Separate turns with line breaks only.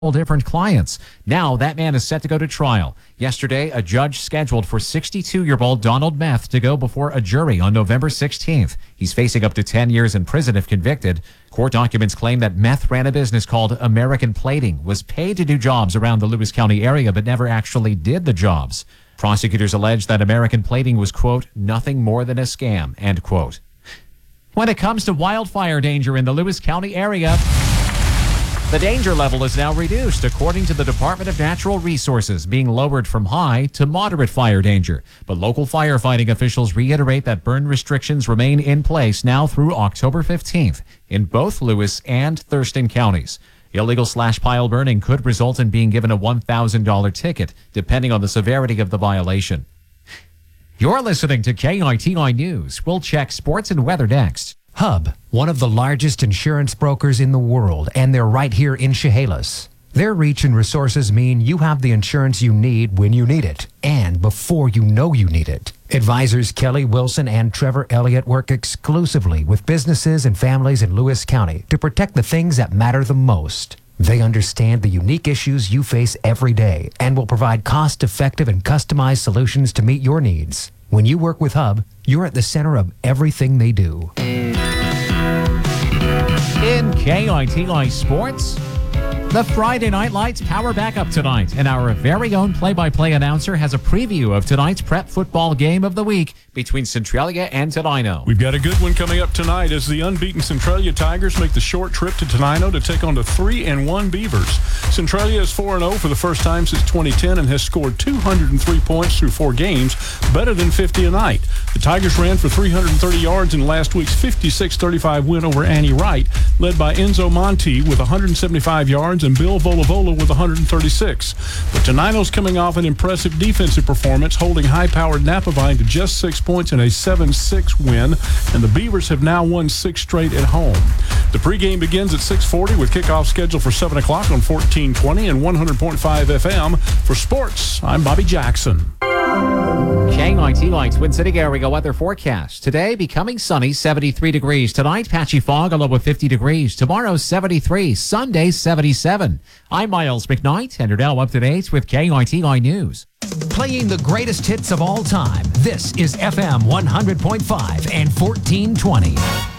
different clients. Now that man is set to go to trial. Yesterday, a judge scheduled for 62-year-old Donald Meth to go before a jury on November 16th. He's facing up to 10 years in prison if convicted. Court documents claim that Meth ran a business called American Plating, was paid to do jobs around the Lewis County area, but never actually did the jobs. Prosecutors allege that American Plating was, quote, nothing more than a scam, end quote. When it comes to wildfire danger in the Lewis County area, the danger level is now reduced, according to the Department of Natural Resources, being lowered from high to moderate fire danger. But local firefighting officials reiterate that burn restrictions remain in place now through October 15th in both Lewis and Thurston counties. Illegal slash-pile burning could result in being given a $1,000 ticket, depending on the severity of the violation. You're listening to KITI News. We'll check sports and weather next.
Hub, one of the largest insurance brokers in the world, and they're right here in Chehalis. Their reach and resources mean you have the insurance you need when you need it, and before you know you need it. Advisors Kelly Wilson and Trevor Elliott work exclusively with businesses and families in Lewis County to protect the things that matter the most. They understand the unique issues you face every day and will provide cost-effective and customized solutions to meet your needs. When you work with Hub, you're at the center of everything they do.
In KITI Sports, the Friday Night Lights power back up tonight, and our very own play-by-play announcer has a preview of tonight's prep football game of the week between Centralia and Tenino.
We've got a good one coming up tonight as the unbeaten Centralia Tigers make the short trip to Tenino to take on the 3-1 Beavers. Centralia is 4-0 for the first time since 2010 and has scored 203 points through 4 games, better than 50 a night. The Tigers ran for 330 yards in last week's 56-35 win over Annie Wright, led by Enzo Monti with 175 yards and Bill Volavola with 136. But Tenino's coming off an impressive defensive performance, holding high-powered Napavine to just 6 points in a 7-6 win, and the Beavers have now won 6 straight at home. The pregame begins at 6:40 with kickoff scheduled for 7 o'clock on 1420 and 100.5 FM. For sports, I'm Bobby Jackson.
KITI Twin City area weather forecast. Today, becoming sunny, 73 degrees. Tonight, patchy fog, a low of 50 degrees. Tomorrow, 73. Sunday, 77. I'm Miles McKnight, and you're now up to date with KITI News.
Playing the greatest hits of all time, this is FM 100.5 and 1420.